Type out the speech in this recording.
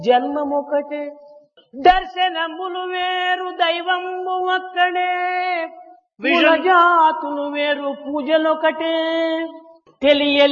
జన్మమొకటే దర్శనములు వేరు దైవము ఒక్కడే Vision. జాతులు వేరు పూజలొకటే తెలియ